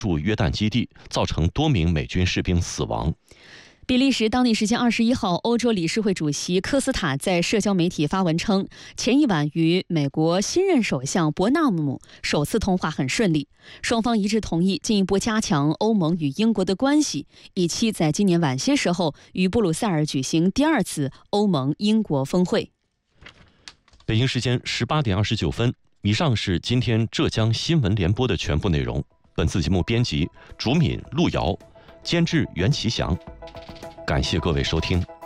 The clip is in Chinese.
驻约旦基地，造成多名美军士兵死亡。 比利时当地时间21号，欧洲理事会主席科斯塔在社交媒体发文称，前一晚与美国新任首相伯纳姆首次通话很顺利，双方一致同意进一步加强欧盟与英国的关系，以期在今年晚些时候于布鲁塞尔举行第2次欧盟英国峰会。 北京时间18点29分，以上是今天浙江新闻联播的全部内容。本次节目编辑：竹敏、路遥，监制：袁其祥。感谢各位收听。